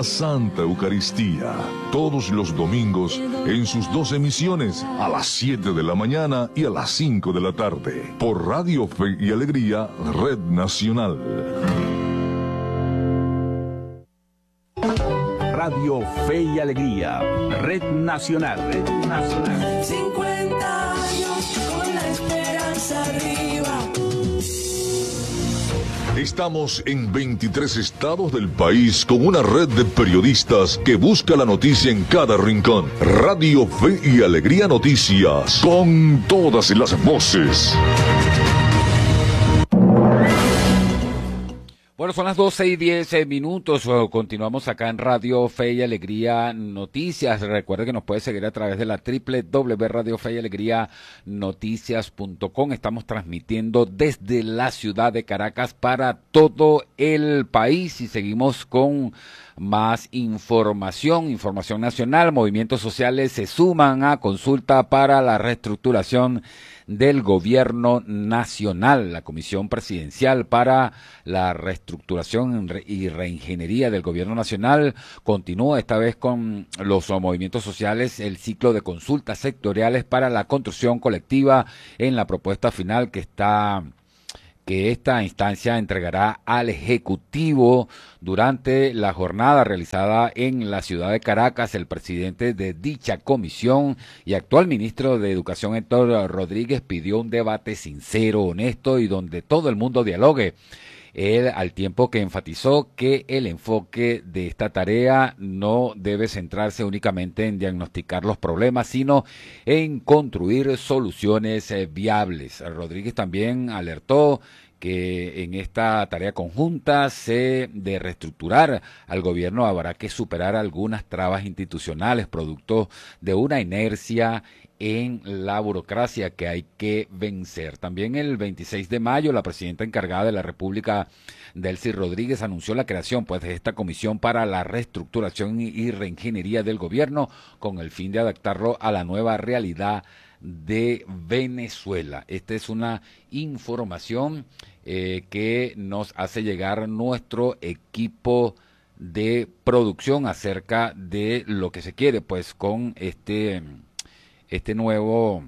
la Santa Eucaristía, todos los domingos en sus dos emisiones, a las 7 de la mañana y a las 5 de la tarde, por Radio Fe y Alegría, Red Nacional. Radio Fe y Alegría, Red Nacional. Red Nacional. 50 años con la esperanza arriba. Estamos en 23 estados del país con una red de periodistas que busca la noticia en cada rincón. Radio Fe y Alegría Noticias, con todas las voces. Bueno, son las 12:10. Continuamos acá en Radio Fe y Alegría Noticias. Recuerde que nos puede seguir a través de la www.radiofeyalegrianoticias.com. Estamos transmitiendo desde la ciudad de Caracas para todo el país y seguimos con más información nacional. Movimientos sociales se suman a consulta para la reestructuración del gobierno nacional. La Comisión Presidencial para la Reestructuración y Reingeniería del Gobierno Nacional continúa esta vez con los movimientos sociales el ciclo de consultas sectoriales para la construcción colectiva en la propuesta final que esta instancia entregará al Ejecutivo. Durante la jornada realizada en la ciudad de Caracas, el presidente de dicha comisión y actual ministro de Educación, Héctor Rodríguez, pidió un debate sincero, honesto y donde todo el mundo dialogue. Él, al tiempo que enfatizó que el enfoque de esta tarea no debe centrarse únicamente en diagnosticar los problemas, sino en construir soluciones viables. Rodríguez también alertó que en esta tarea conjunta de reestructurar al gobierno habrá que superar algunas trabas institucionales, producto de una inercia en la burocracia que hay que vencer. También el 26 de mayo, la presidenta encargada de la República, Delcy Rodríguez, anunció la creación de esta comisión para la reestructuración y reingeniería del gobierno con el fin de adaptarlo a la nueva realidad de Venezuela. Esta es una información que nos hace llegar nuestro equipo de producción acerca de lo que se quiere con este nuevo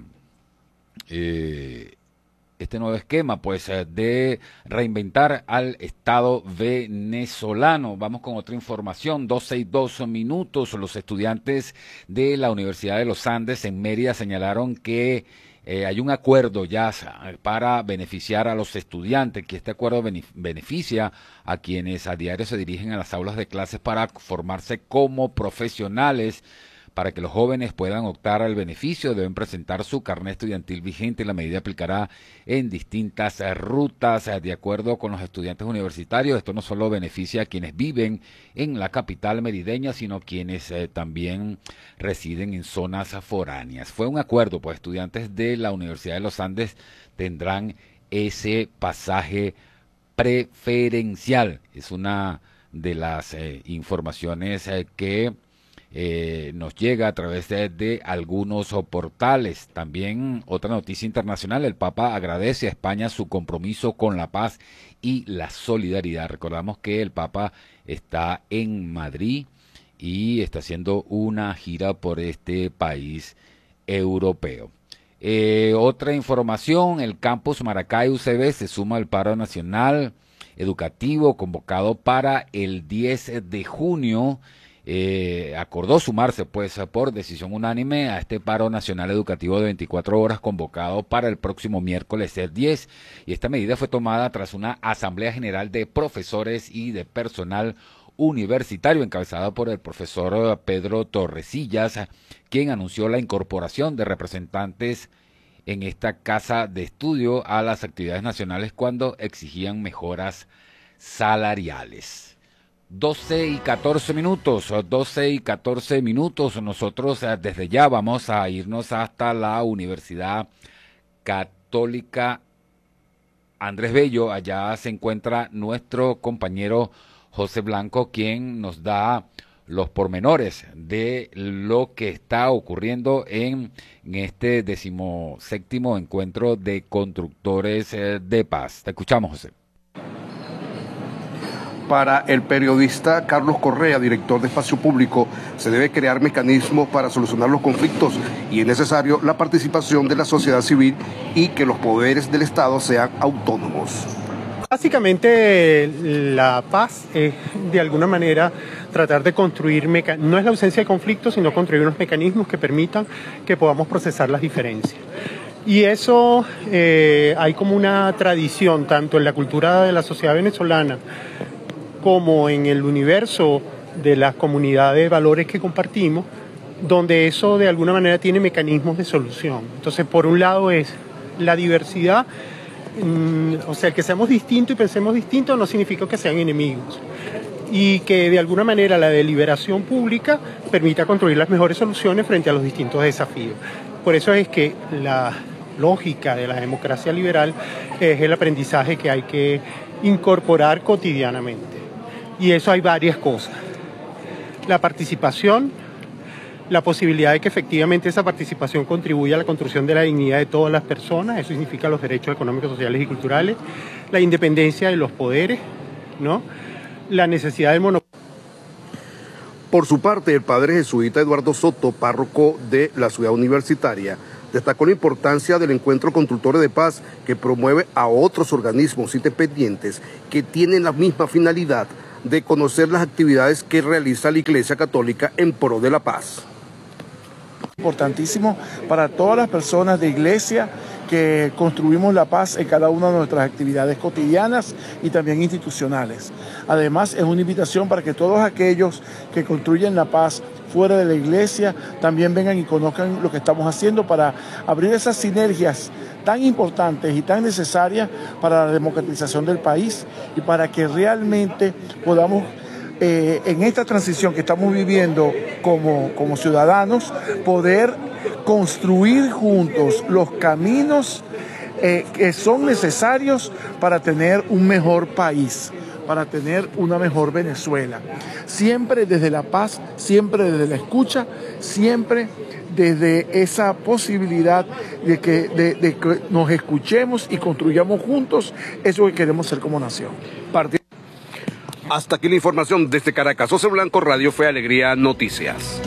esquema de reinventar al Estado venezolano. Vamos con otra información. 12:02. Los estudiantes de la Universidad de los Andes en Mérida señalaron que hay un acuerdo ya para beneficiar a los estudiantes, que este acuerdo beneficia a quienes a diario se dirigen a las aulas de clases para formarse como profesionales. Para que los jóvenes puedan optar al beneficio, deben presentar su carnet estudiantil vigente. La medida aplicará en distintas rutas. De acuerdo con los estudiantes universitarios, esto no solo beneficia a quienes viven en la capital merideña, sino quienes también residen en zonas foráneas. Fue un acuerdo, estudiantes de la Universidad de los Andes tendrán ese pasaje preferencial. Es una de las informaciones que nos llega a través de algunos portales. También otra noticia internacional: el Papa agradece a España su compromiso con la paz y la solidaridad. Recordamos que el Papa está en Madrid y está haciendo una gira por este país europeo. Otra información: el campus Maracay UCB se suma al paro nacional educativo convocado para el 10 de junio. Acordó sumarse por decisión unánime a este paro nacional educativo de 24 horas convocado para el próximo miércoles 10, y esta medida fue tomada tras una asamblea general de profesores y de personal universitario encabezada por el profesor Pedro Torresillas, quien anunció la incorporación de representantes en esta casa de estudio a las actividades nacionales cuando exigían mejoras salariales. 12:14. Nosotros desde ya vamos a irnos hasta la Universidad Católica Andrés Bello. Allá se encuentra nuestro compañero José Blanco, quien nos da los pormenores de lo que está ocurriendo en este 17º encuentro de constructores de paz. Te escuchamos, José. Para el periodista Carlos Correa, director de Espacio Público, se debe crear mecanismos para solucionar los conflictos y es necesario la participación de la sociedad civil y que los poderes del Estado sean autónomos. Básicamente la paz es de alguna manera tratar de construir, no es la ausencia de conflictos, sino construir unos mecanismos que permitan que podamos procesar las diferencias. Y eso hay como una tradición, tanto en la cultura de la sociedad venezolana como en el universo de las comunidades de valores que compartimos, donde eso de alguna manera tiene mecanismos de solución. Entonces, por un lado es la diversidad, o sea, el que seamos distintos y pensemos distintos no significa que sean enemigos. Y que de alguna manera la deliberación pública permita construir las mejores soluciones frente a los distintos desafíos. Por eso es que la lógica de la democracia liberal es el aprendizaje que hay que incorporar cotidianamente. Y eso hay varias cosas. La participación, la posibilidad de que efectivamente esa participación contribuya a la construcción de la dignidad de todas las personas, eso significa los derechos económicos, sociales y culturales, la independencia de los poderes, ¿no? La necesidad del monopolio. Por su parte, el padre jesuita Eduardo Soto, párroco de la ciudad universitaria, destacó la importancia del encuentro Constructores de Paz que promueve a otros organismos independientes que tienen la misma finalidad de conocer las actividades que realiza la Iglesia Católica en pro de la paz. Importantísimo para todas las personas de iglesia que construimos la paz en cada una de nuestras actividades cotidianas y también institucionales. Además, es una invitación para que todos aquellos que construyen la paz fuera de la iglesia también vengan y conozcan lo que estamos haciendo para abrir esas sinergias tan importantes y tan necesarias para la democratización del país y para que realmente podamos en esta transición que estamos viviendo como ciudadanos, poder construir juntos los caminos que son necesarios para tener un mejor país, para tener una mejor Venezuela. Siempre desde la paz, siempre desde la escucha, siempre desde esa posibilidad de que nos escuchemos y construyamos juntos eso que queremos ser como nación. Hasta aquí la información desde Caracas. José Blanco, Radio Fe y Alegría Noticias.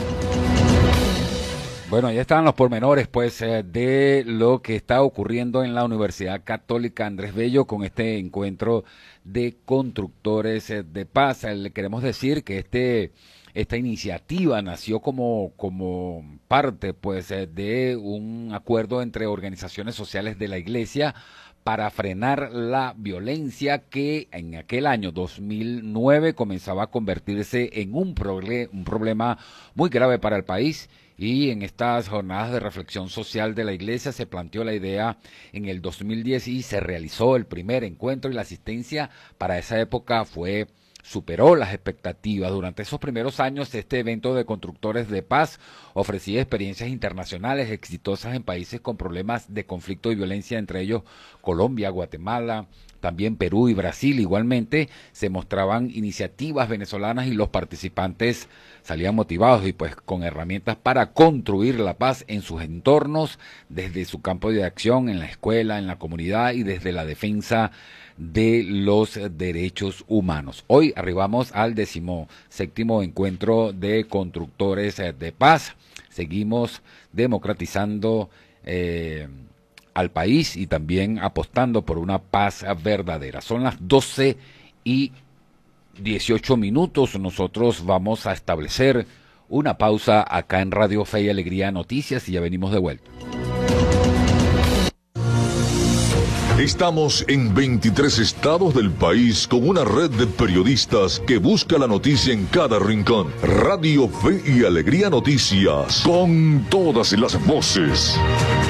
Bueno, ya están los pormenores, pues, de lo que está ocurriendo en la Universidad Católica Andrés Bello con este encuentro de constructores de paz. Le queremos decir que esta iniciativa nació como parte, pues, de un acuerdo entre organizaciones sociales de la Iglesia para frenar la violencia que en aquel año 2009 comenzaba a convertirse en un problema muy grave para el país. Y en estas jornadas de reflexión social de la Iglesia se planteó la idea en el 2010 y se realizó el primer encuentro y la asistencia para esa época superó las expectativas. Durante esos primeros años, este evento de constructores de paz ofrecía experiencias internacionales exitosas en países con problemas de conflicto y violencia, entre ellos Colombia, Guatemala, también Perú y Brasil. Igualmente se mostraban iniciativas venezolanas y los participantes salían motivados y pues con herramientas para construir la paz en sus entornos, desde su campo de acción, en la escuela, en la comunidad y desde la defensa de los derechos humanos. Hoy arribamos al 17º encuentro de constructores de paz. Seguimos democratizando al país y también apostando por una paz verdadera. Son las 12:18. Nosotros vamos a establecer una pausa acá en Radio Fe y Alegría Noticias y ya venimos de vuelta. Estamos en 23 estados del país con una red de periodistas que busca la noticia en cada rincón. Radio Fe y Alegría Noticias, con todas las voces.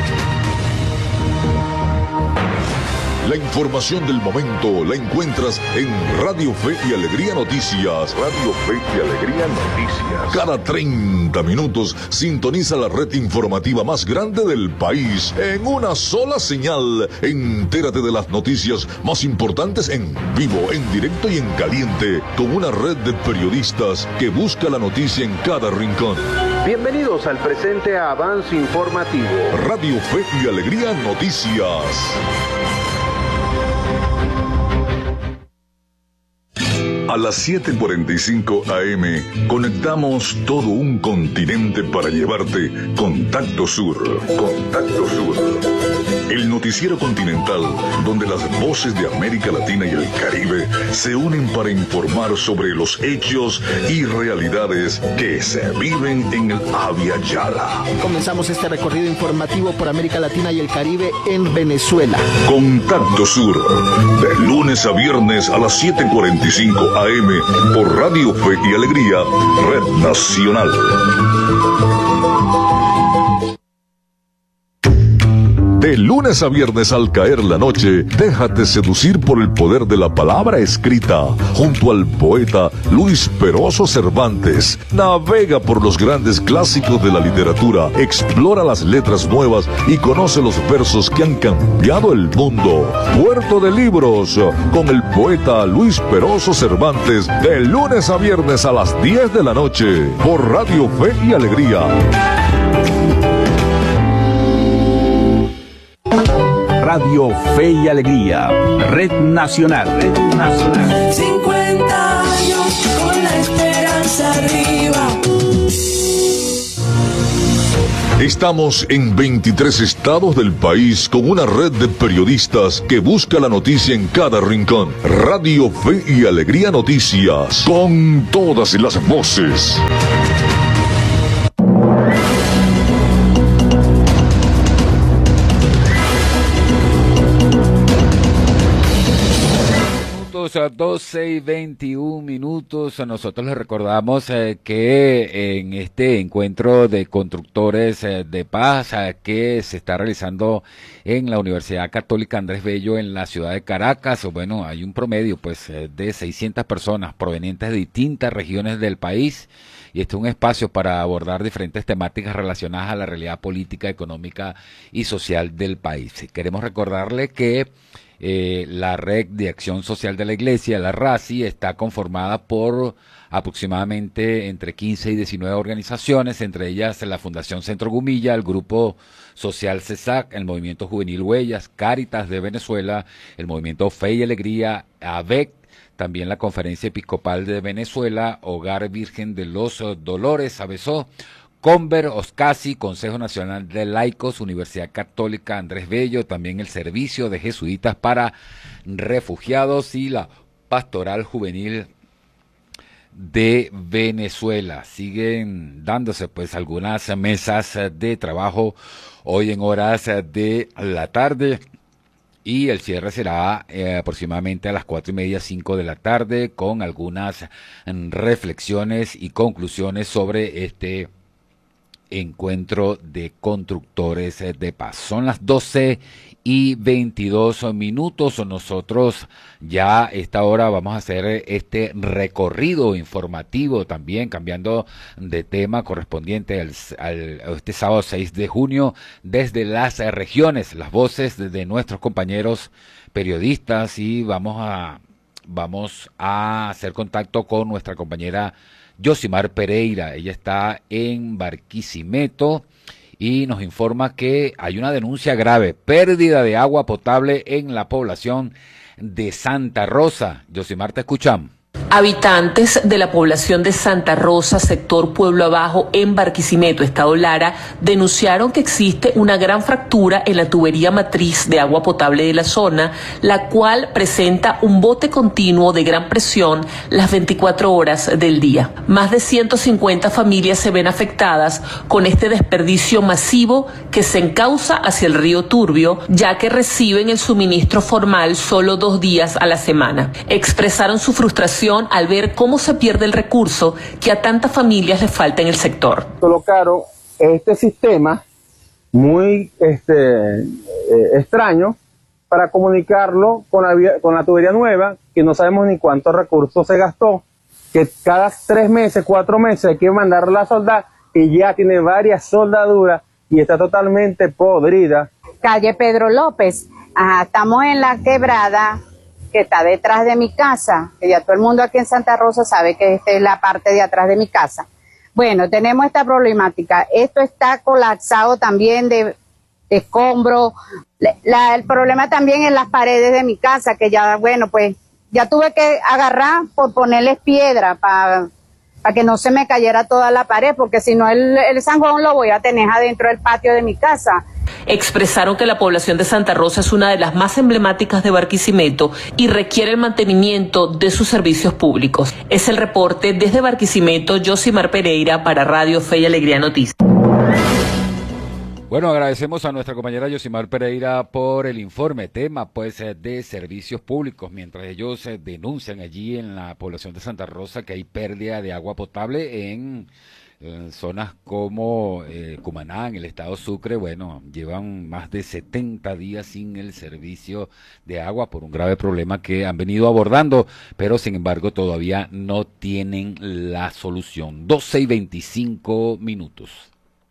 La información del momento la encuentras en Radio Fe y Alegría Noticias. Radio Fe y Alegría Noticias. Cada 30 minutos sintoniza la red informativa más grande del país en una sola señal. Entérate de las noticias más importantes en vivo, en directo y en caliente, con una red de periodistas que busca la noticia en cada rincón. Bienvenidos al presente avance informativo. Radio Fe y Alegría Noticias. A las 7:45 AM conectamos todo un continente para llevarte Contacto Sur. Contacto Sur. El noticiero continental donde las voces de América Latina y el Caribe se unen para informar sobre los hechos y realidades que se viven en el Abya Yala. Comenzamos este recorrido informativo por América Latina y el Caribe en Venezuela. Contacto Sur, de lunes a viernes a las 7:45 AM por Radio Fe y Alegría, Red Nacional. De lunes a viernes al caer la noche, déjate seducir por el poder de la palabra escrita, junto al poeta Luis Peroso Cervantes. Navega por los grandes clásicos de la literatura, explora las letras nuevas y conoce los versos que han cambiado el mundo. Puerto de Libros, con el poeta Luis Peroso Cervantes, de lunes a viernes a las 10 de la noche, por Radio Fe y Alegría. Radio Fe y Alegría, Red Nacional. Red Nacional. 50 años con la esperanza arriba. Estamos en 23 estados del país con una red de periodistas que busca la noticia en cada rincón. Radio Fe y Alegría Noticias, con todas las voces. A 12:21. Nosotros les recordamos que en este encuentro de constructores de paz que se está realizando en la Universidad Católica Andrés Bello en la ciudad de Caracas, bueno, hay un promedio pues de 600 personas provenientes de distintas regiones del país, y este es un espacio para abordar diferentes temáticas relacionadas a la realidad política, económica y social del país. Queremos recordarle que la Red de Acción Social de la Iglesia, la RACI, está conformada por aproximadamente entre 15 y 19 organizaciones, entre ellas la Fundación Centro Gumilla, el Grupo Social CESAC, el Movimiento Juvenil Huellas, Cáritas de Venezuela, el Movimiento Fe y Alegría, AVEC, también la Conferencia Episcopal de Venezuela, Hogar Virgen de los Dolores, ABESO, Conver, Oscasi, Consejo Nacional de Laicos, Universidad Católica Andrés Bello, también el Servicio de Jesuitas para Refugiados y la Pastoral Juvenil de Venezuela. Siguen dándose pues algunas mesas de trabajo hoy en horas de la tarde, y el cierre será aproximadamente a las 4:30, 5 de la tarde, con algunas reflexiones y conclusiones sobre este encuentro de constructores de paz. Son las 12:22. Nosotros ya a esta hora vamos a hacer este recorrido informativo, también cambiando de tema, correspondiente al este sábado 6 de junio, desde las regiones, las voces de nuestros compañeros periodistas, y vamos a hacer contacto con nuestra compañera Yosimar Pereira. Ella está en Barquisimeto y nos informa que hay una denuncia grave, pérdida de agua potable en la población de Santa Rosa. Yosimar, te escuchamos. Habitantes de la población de Santa Rosa, sector Pueblo Abajo, en Barquisimeto, estado Lara, denunciaron que existe una gran fractura en la tubería matriz de agua potable de la zona, la cual presenta un bote continuo de gran presión las 24 horas del día. Más de 150 familias se ven afectadas con este desperdicio masivo que se encausa hacia el río Turbio, ya que reciben el suministro formal solo 2 días a la semana. Expresaron su frustración al ver cómo se pierde el recurso que a tantas familias les falta en el sector. Colocaron este sistema muy extraño para comunicarlo con la tubería nueva, que no sabemos ni cuántos recursos se gastó, que cada 3 meses, 4 meses hay que mandarla a soldar, y ya tiene varias soldaduras y está totalmente podrida. Calle Pedro López, estamos en la quebrada que está detrás de mi casa, que ya todo el mundo aquí en Santa Rosa sabe que esta es la parte de atrás de mi casa. Bueno, tenemos esta problemática. Esto está colapsado también de escombros. El problema también en las paredes de mi casa, que ya, bueno, pues Ya tuve que agarrar por ponerles piedra para que no se me cayera toda la pared, porque si no el zanjón lo voy a tener adentro del patio de mi casa. Expresaron que la población de Santa Rosa es una de las más emblemáticas de Barquisimeto y requiere el mantenimiento de sus servicios públicos. Es el reporte desde Barquisimeto, Yosimar Pereira para Radio Fe y Alegría Noticias. Bueno, agradecemos a nuestra compañera Yosimar Pereira por el informe, tema pues de servicios públicos, mientras ellos denuncian allí en la población de Santa Rosa que hay pérdida de agua potable en zonas como Cumaná, en el estado Sucre. Bueno, llevan más de 70 días sin el servicio de agua por un grave problema que han venido abordando, pero sin embargo todavía no tienen la solución. 12:25.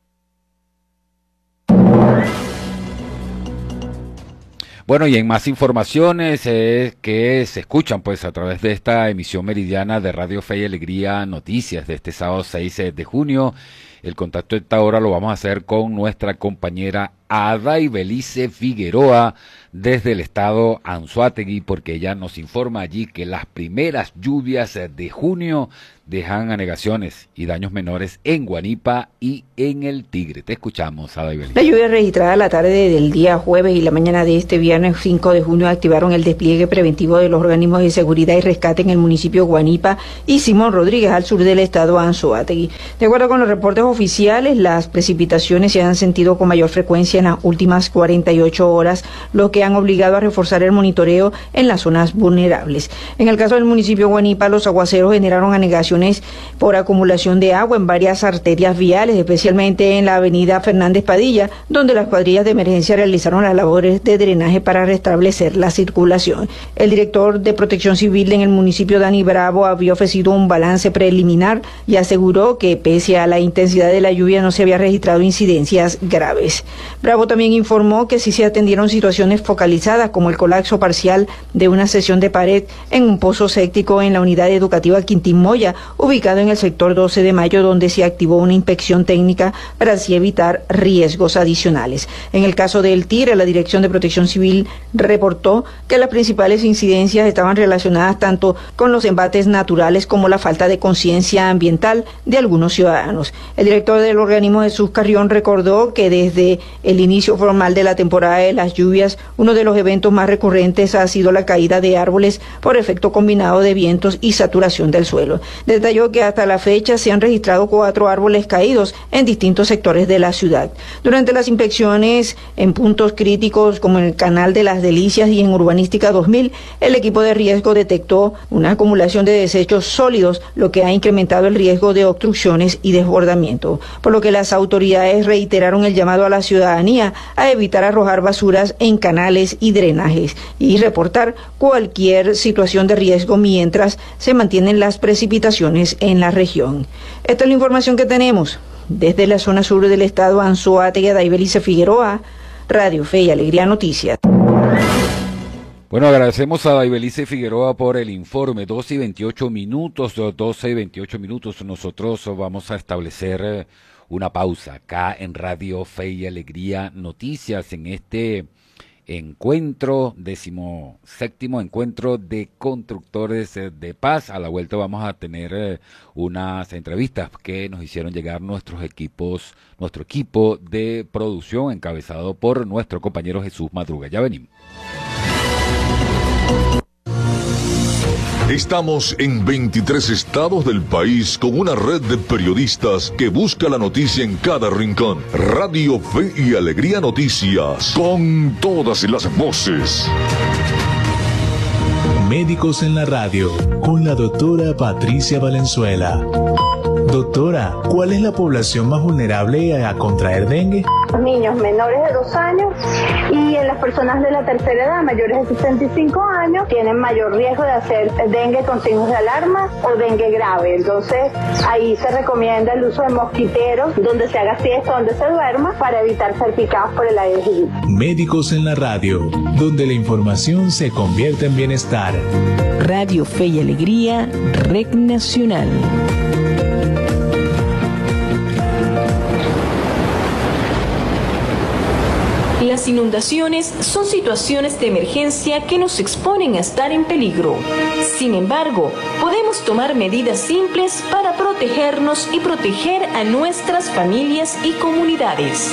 Bueno, y en más informaciones que se escuchan pues a través de esta emisión meridiana de Radio Fe y Alegría Noticias de este sábado 6 de junio, el contacto de esta hora lo vamos a hacer con nuestra compañera Adaibelice Figueroa desde el estado Anzoátegui, porque ella nos informa allí que las primeras lluvias de junio dejan anegaciones y daños menores en Guanipa y en el Tigre. Te escuchamos, Adaibelice. La lluvia registrada la tarde del día jueves y la mañana de este viernes 5 de junio activaron el despliegue preventivo de los organismos de seguridad y rescate en el municipio Guanipa y Simón Rodríguez, al sur del estado Anzoátegui. De acuerdo con los reportes oficiales, las precipitaciones se han sentido con mayor frecuencia en las últimas 48 horas, lo que han obligado a reforzar el monitoreo en las zonas vulnerables. En el caso del municipio Guanipa, los aguaceros generaron anegaciones por acumulación de agua en varias arterias viales, especialmente en la avenida Fernández Padilla, donde las cuadrillas de emergencia realizaron las labores de drenaje para restablecer la circulación. El director de Protección Civil en el municipio, Dani Bravo, había ofrecido un balance preliminar y aseguró que pese a la intensidad de la lluvia no se había registrado incidencias graves. Bravo también informó que sí se atendieron situaciones focalizadas como el colapso parcial de una sección de pared en un pozo séptico en la unidad educativa Quintín Moya, ubicado en el sector 12 de Mayo, donde se activó una inspección técnica para así evitar riesgos adicionales. En el caso del Tigre, la Dirección de Protección Civil reportó que las principales incidencias estaban relacionadas tanto con los embates naturales como la falta de conciencia ambiental de algunos ciudadanos. El director del organismo, Jesús Carrión, recordó que desde el inicio formal de la temporada de las lluvias, uno de los eventos más recurrentes ha sido la caída de árboles por efecto combinado de vientos y saturación del suelo. Detalló que hasta la fecha se han registrado 4 árboles caídos en distintos sectores de la ciudad. Durante las inspecciones en puntos críticos como en el Canal de las Delicias y en Urbanística 2000, el equipo de riesgo detectó una acumulación de desechos sólidos, lo que ha incrementado el riesgo de obstrucciones y desbordamiento, por lo que las autoridades reiteraron el llamado a la ciudadanía a evitar arrojar basuras en canales y drenajes y reportar cualquier situación de riesgo mientras se mantienen las precipitaciones en la región. Esta es la información que tenemos desde la zona sur del estado Anzoátegui. Adaibelice Figueroa, Radio Fe y Alegría Noticias. Bueno, agradecemos a Adaibelice Figueroa por el informe. 12:28. Nosotros vamos a establecer una pausa acá en Radio Fe y Alegría Noticias en este encuentro, 17º encuentro de constructores de paz. A la vuelta vamos a tener unas entrevistas que nos hicieron llegar nuestro equipo de producción encabezado por nuestro compañero Jesús Madruga. Ya venimos. Estamos en 23 estados del país con una red de periodistas que busca la noticia en cada rincón. Radio Fe y Alegría Noticias, con todas las voces. Médicos en la radio, con la doctora Patricia Valenzuela. Doctora, ¿cuál es la población más vulnerable a contraer dengue? Los niños menores de 2 años y en las personas de la tercera edad, mayores de 65 años, tienen mayor riesgo de hacer dengue con signos de alarma o dengue grave. Entonces, ahí se recomienda el uso de mosquiteros, donde se haga siesta, donde se duerma, para evitar ser picados por el Aedes aegypti. Médicos en la radio, donde la información se convierte en bienestar. Radio Fe y Alegría, Red Nacional. Las Las inundaciones son situaciones de emergencia que nos exponen a estar en peligro. Sin embargo, podemos tomar medidas simples para protegernos y proteger a nuestras familias y comunidades.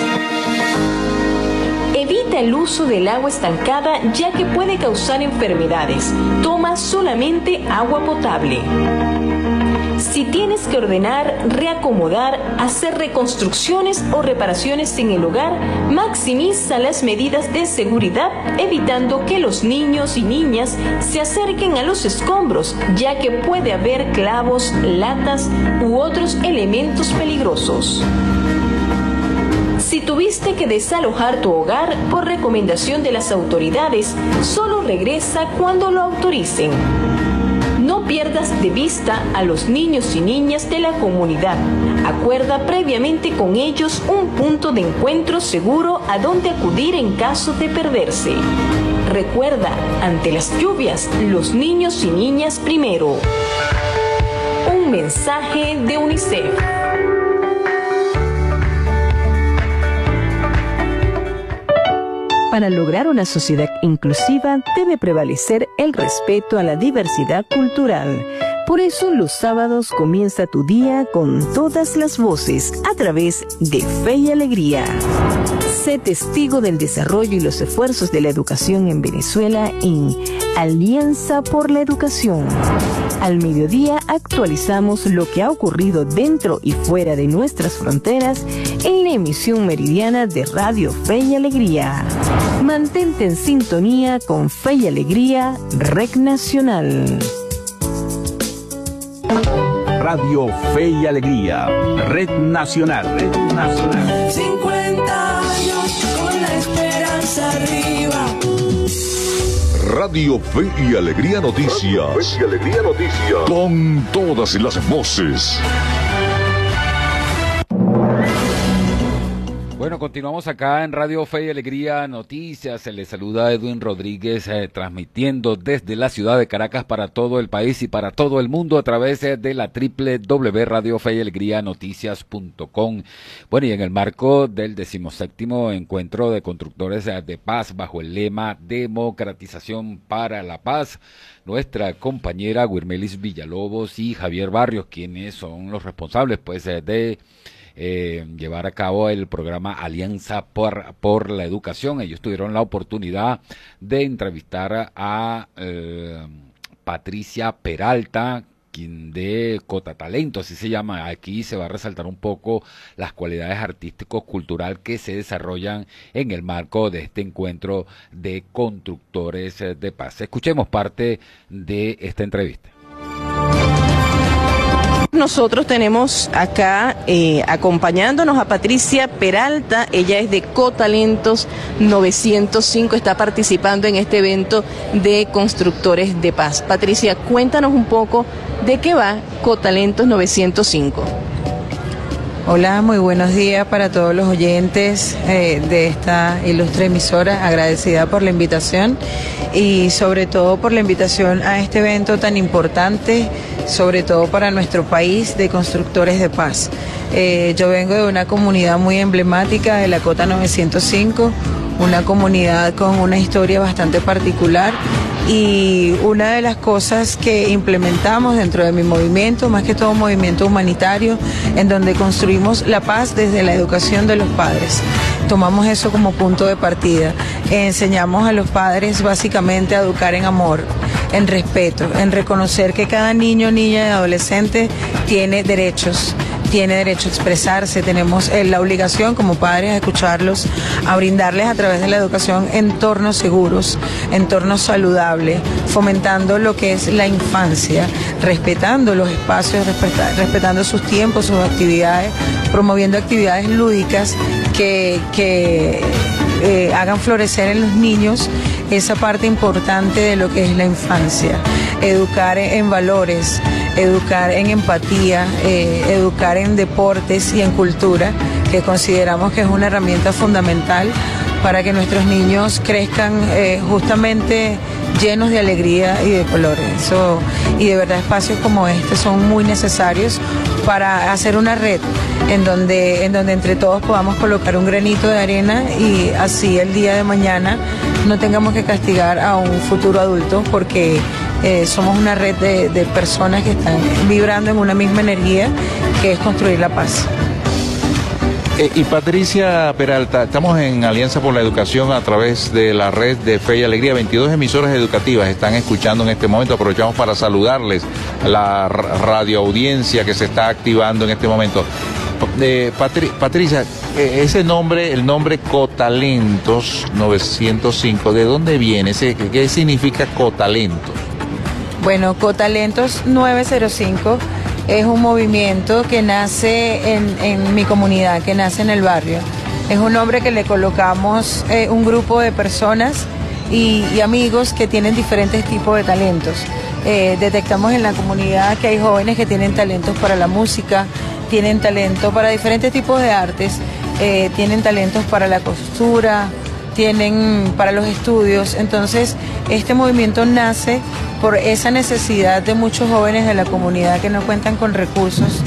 Evita el uso del agua estancada, ya que puede causar enfermedades. Toma solamente agua potable. Si tienes que ordenar, reacomodar, hacer reconstrucciones o reparaciones en el hogar, maximiza las medidas de seguridad, evitando que los niños y niñas se acerquen a los escombros, ya que puede haber clavos, latas u otros elementos peligrosos. Si tuviste que desalojar tu hogar por recomendación de las autoridades, solo regresa cuando lo autoricen. No pierdas de vista a los niños y niñas de la comunidad. Acuerda previamente con ellos un punto de encuentro seguro a donde acudir en caso de perderse. Recuerda, ante las lluvias, los niños y niñas primero. Un mensaje de UNICEF. Para lograr una sociedad inclusiva debe prevalecer el respeto a la diversidad cultural. Por eso los sábados comienza tu día con todas las voces a través de Fe y Alegría. Sé testigo del desarrollo y los esfuerzos de la educación en Venezuela en Alianza por la Educación. Al mediodía actualizamos lo que ha ocurrido dentro y fuera de nuestras fronteras en la emisión meridiana de Radio Fe y Alegría. Mantente en sintonía con Fe y Alegría, Red Nacional. Radio Fe y Alegría, Red Nacional, Red Nacional. 50 años con la esperanza arriba. Radio Fe y Alegría Noticias. Fe y Alegría Noticias. Con todas las voces. Bueno, continuamos acá en Radio Fe y Alegría Noticias. Se les saluda Edwin Rodríguez, transmitiendo desde la ciudad de Caracas para todo el país y para todo el mundo a través de la www.radiofeyalegrianoticias.com. Bueno, y en el marco del 17º Encuentro de Constructores de Paz, bajo el lema Democratización para la Paz, nuestra compañera Wirmelis Villalobos y Javier Barrios, quienes son los responsables pues de llevar a cabo el programa Alianza por la Educación. Ellos tuvieron la oportunidad de entrevistar a Patricia Peralta, quien de Cotatalento, así se llama. Aquí se va a resaltar un poco las cualidades artístico-cultural que se desarrollan en el marco de este encuentro de constructores de paz. Escuchemos parte de esta entrevista. Nosotros tenemos acá acompañándonos a Patricia Peralta. Ella es de Cotalentos 905, está participando en este evento de Constructores de Paz. Patricia, cuéntanos un poco de qué va Cotalentos 905. Hola, muy buenos días para todos los oyentes de esta ilustre emisora, agradecida por la invitación y sobre todo por la invitación a este evento tan importante, sobre todo para nuestro país, de Constructores de Paz. Yo vengo de una comunidad muy emblemática de la Cota 905, una comunidad con una historia bastante particular. Y una de las cosas que implementamos dentro de mi movimiento, más que todo movimiento humanitario, en donde construimos la paz desde la educación de los padres. Tomamos eso como punto de partida. Enseñamos a los padres básicamente a educar en amor, en respeto, en reconocer que cada niño, niña y adolescente tiene derechos. Tiene derecho a expresarse, tenemos la obligación como padres a escucharlos, a brindarles a través de la educación entornos seguros, entornos saludables, fomentando lo que es la infancia, respetando los espacios, respetando sus tiempos, sus actividades, promoviendo actividades lúdicas que hagan florecer en los niños esa parte importante de lo que es la infancia, educar en valores, educar en empatía, educar en deportes y en cultura, que consideramos que es una herramienta fundamental para que nuestros niños crezcan justamente llenos de alegría y de colores. Y de verdad espacios como este son muy necesarios para hacer una red en donde entre todos podamos colocar un granito de arena y así el día de mañana no tengamos que castigar a un futuro adulto, porque somos una red de personas que están vibrando en una misma energía, que es construir la paz. Y Patricia Peralta, estamos en Alianza por la Educación a través de la red de Fe y Alegría. 22 emisoras educativas están escuchando en este momento. Aprovechamos para saludarles a la radioaudiencia que se está activando en este momento. Patricia, ese nombre, el nombre Cotalentos 905, ¿de dónde viene? ¿Qué significa Cotalentos? Bueno, Cotalentos 905 es un movimiento que nace en mi comunidad, que nace en el barrio. Es un nombre que le colocamos un grupo de personas y amigos que tienen diferentes tipos de talentos. Detectamos en la comunidad que hay jóvenes que tienen talentos para la música, tienen talento para diferentes tipos de artes, tienen talentos para la costura, tienen para los estudios. Entonces, este movimiento nace por esa necesidad de muchos jóvenes de la comunidad que no cuentan con recursos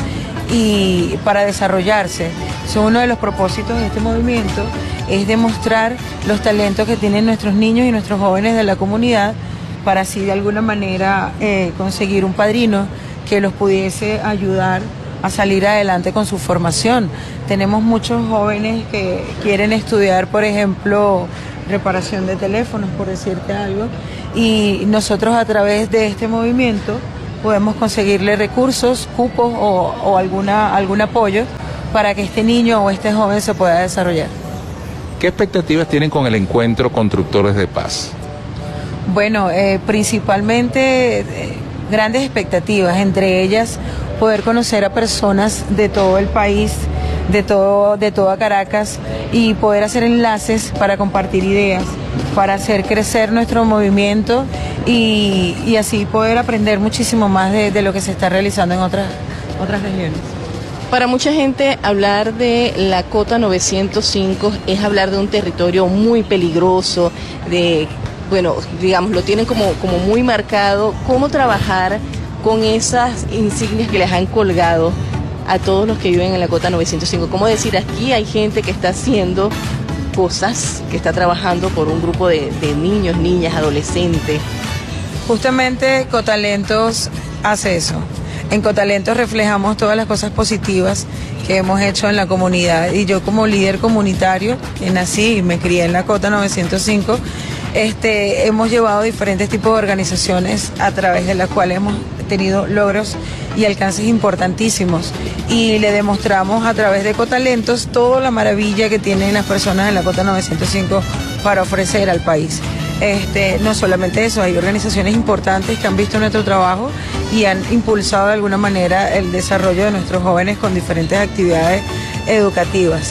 y para desarrollarse. Uno de los propósitos de este movimiento es demostrar los talentos que tienen nuestros niños y nuestros jóvenes de la comunidad, para así de alguna manera conseguir un padrino que los pudiese ayudar a salir adelante con su formación. Tenemos muchos jóvenes que quieren estudiar, por ejemplo, reparación de teléfonos, por decirte algo, y nosotros a través de este movimiento podemos conseguirle recursos, cupos o algún apoyo para que este niño o este joven se pueda desarrollar. ¿Qué expectativas tienen con el encuentro Constructores de Paz? Bueno, principalmente grandes expectativas, entre ellas poder conocer a personas de todo el país, de toda Caracas, y poder hacer enlaces para compartir ideas, para hacer crecer nuestro movimiento y así poder aprender muchísimo más de lo que se está realizando en otras regiones. Para mucha gente, hablar de la Cota 905 es hablar de un territorio muy peligroso, bueno, digamos, lo tienen como muy marcado. ¿Cómo trabajar con esas insignias que les han colgado a todos los que viven en la Cota 905? ¿Cómo decir, aquí hay gente que está haciendo cosas, que está trabajando por un grupo de niños, niñas, adolescentes? Justamente Cotalentos hace eso. En Cotalentos reflejamos todas las cosas positivas que hemos hecho en la comunidad, y yo como líder comunitario, que nací y me crié en la Cota 905, hemos llevado diferentes tipos de organizaciones a través de las cuales hemos tenido logros y alcances importantísimos, y le demostramos a través de Cotalentos toda la maravilla que tienen las personas en la Cota 905 para ofrecer al país. No solamente eso, hay organizaciones importantes que han visto nuestro trabajo y han impulsado de alguna manera el desarrollo de nuestros jóvenes con diferentes actividades educativas.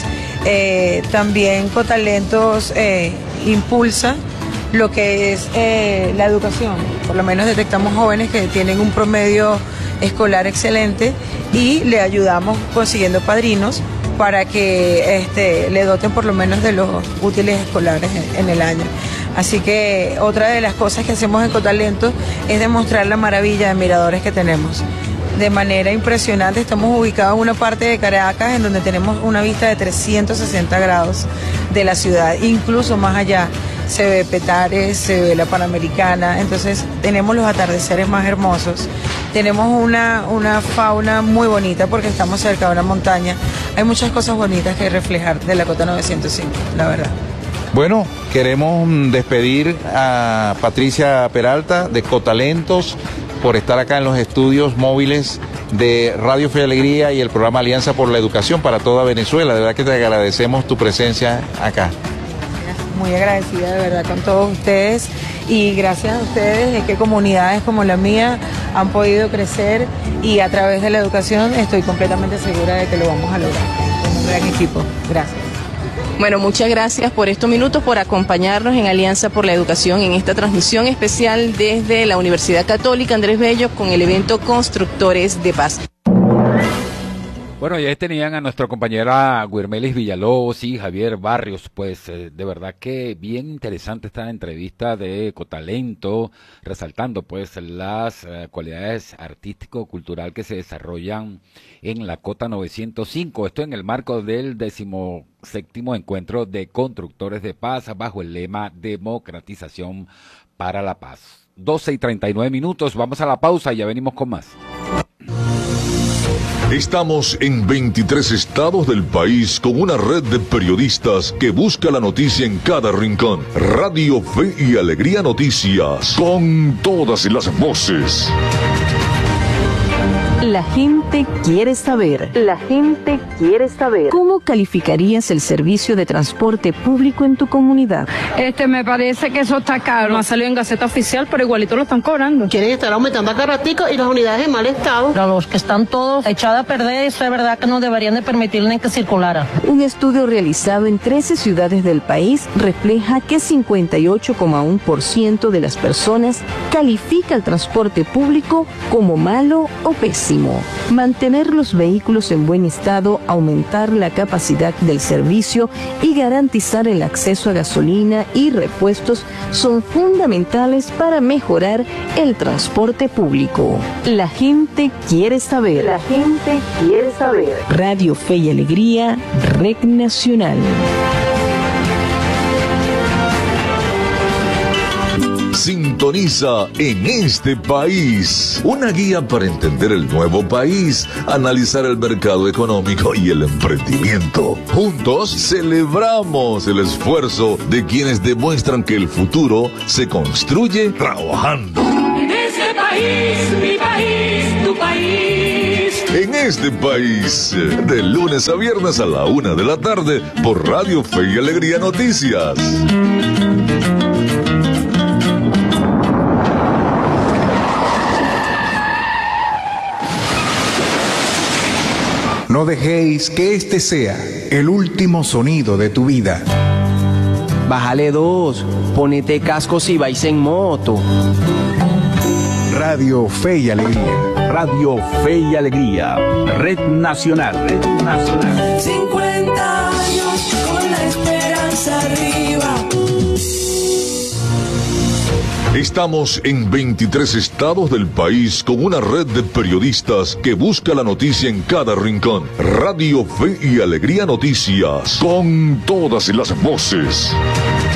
También Cotalentos impulsa lo que es la educación. Por lo menos detectamos jóvenes que tienen un promedio escolar excelente y le ayudamos consiguiendo padrinos para que le doten por lo menos de los útiles escolares en el año. Así que otra de las cosas que hacemos en Cotalentos es demostrar la maravilla de miradores que tenemos. De manera impresionante, estamos ubicados en una parte de Caracas en donde tenemos una vista de 360 grados de la ciudad, incluso más allá. Se ve Petare, se ve la Panamericana, entonces tenemos los atardeceres más hermosos. Tenemos una fauna muy bonita porque estamos cerca de una montaña. Hay muchas cosas bonitas que reflejar de la Cota 905, la verdad. Bueno, queremos despedir a Patricia Peralta de Cotalentos por estar acá en los estudios móviles de Radio Fe y Alegría y el programa Alianza por la Educación para toda Venezuela. De verdad que te agradecemos tu presencia acá. Muy agradecida de verdad con todos ustedes, y gracias a ustedes es que comunidades como la mía han podido crecer, y a través de la educación estoy completamente segura de que lo vamos a lograr con un gran equipo. Gracias. Bueno, muchas gracias por estos minutos, por acompañarnos en Alianza por la Educación en esta transmisión especial desde la Universidad Católica Andrés Bello con el evento Constructores de Paz. Bueno, ya tenían a nuestra compañera Guirmelis Villalobos y Javier Barrios, pues de verdad que bien interesante esta entrevista de Ecotalento, resaltando pues las cualidades artístico-cultural que se desarrollan en la Cota 905, esto en el marco del 17º Encuentro de Constructores de Paz bajo el lema Democratización para la Paz. 12:39, vamos a la pausa y ya venimos con más. Estamos en 23 estados del país con una red de periodistas que busca la noticia en cada rincón. Radio Fe y Alegría Noticias, con todas las voces. La gente quiere saber. La gente quiere saber. ¿Cómo calificarías el servicio de transporte público en tu comunidad? Me parece que eso está caro. No ha salido en Gaceta Oficial, pero igualito lo están cobrando. Quieren estar aumentando acá ratico y las unidades en mal estado. Pero los que están todos echados a perder, eso es verdad que no deberían de permitirle que circulara. Un estudio realizado en 13 ciudades del país refleja que 58,1% de las personas califica el transporte público como malo o pésimo. Mantener los vehículos en buen estado, aumentar la capacidad del servicio y garantizar el acceso a gasolina y repuestos son fundamentales para mejorar el transporte público. La gente quiere saber. La gente quiere saber. Radio Fe y Alegría, Red Nacional. Sintoniza En Este País, una guía para entender el nuevo país, analizar el mercado económico y el emprendimiento. Juntos celebramos el esfuerzo de quienes demuestran que el futuro se construye trabajando. En este país, mi país, tu país. En Este País, de lunes a viernes a la 1 de la tarde por Radio Fe y Alegría Noticias. No dejéis que este sea el último sonido de tu vida. Bájale 2, ponete casco si vais en moto. Radio Fe y Alegría. Radio Fe y Alegría. Red Nacional. Red Nacional. 50 años con la esperanza arriba. Estamos en 23 estados del país con una red de periodistas que busca la noticia en cada rincón. Radio Fe y Alegría Noticias, con todas las voces.